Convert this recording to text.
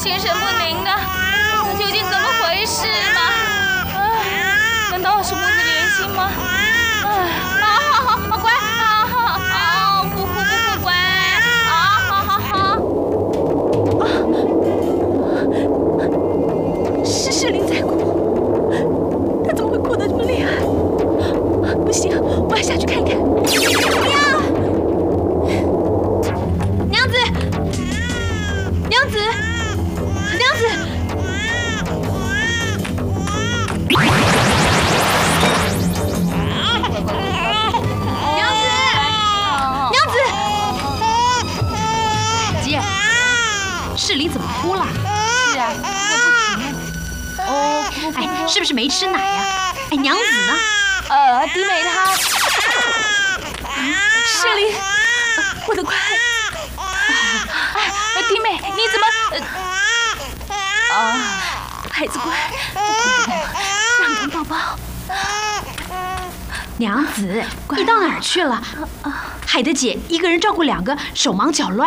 心神不宁的，这究竟怎么回事嘛？难道是母子连心吗？好乖，不乖，好。是世林在哭，他怎么会哭得这么厉害？不行，我要下去看看。娘子，娘子。 姐，世林怎么哭了？ 是啊，哭个不停。哦， 哎，是不是没吃奶呀？哎，娘子呢？ 弟妹她。世林，我的乖。弟妹，你怎么？孩子乖，不哭，让娘抱抱。 娘子，你到哪儿去了？海德姐一个人照顾2个，手忙脚乱。